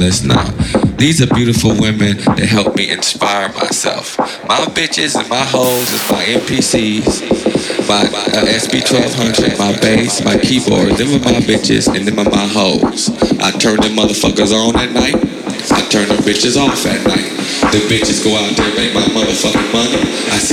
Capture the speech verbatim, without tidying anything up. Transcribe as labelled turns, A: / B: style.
A: this now. These are beautiful women that help me inspire myself. My bitches and my hoes is my M P Cs, my uh, S B twelve hundred, my bass, my keyboard. Them are my bitches and them are my hoes. I turn them motherfuckers on at night. I turn them bitches off at night. The bitches go out there and make my motherfucking money. I see